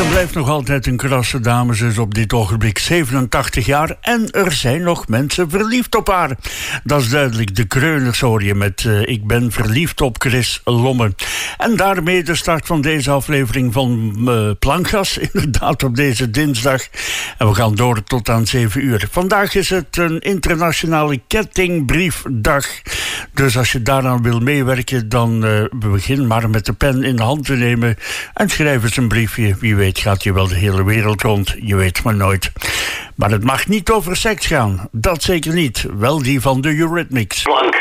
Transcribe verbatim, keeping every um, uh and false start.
Ze blijft nog altijd een krasse dame. Ze is op dit ogenblik zevenentachtig jaar en er zijn nog mensen verliefd op haar. Dat is duidelijk. De Kreuners hoor je met uh, Ik ben verliefd op Chris Lomme. En daarmee de start van deze aflevering van uh, Plankgas. Inderdaad op deze dinsdag. En we gaan door tot aan zeven uur. Vandaag is het een internationale kettingbriefdag. Dus als je daaraan wil meewerken, dan uh, begin maar met de pen in de hand te nemen en schrijf eens een briefje. Wie weet gaat je wel de hele wereld rond. Je weet maar nooit. Maar het mag niet over seks gaan. Dat zeker niet. Wel die van de Eurythmics. Plank.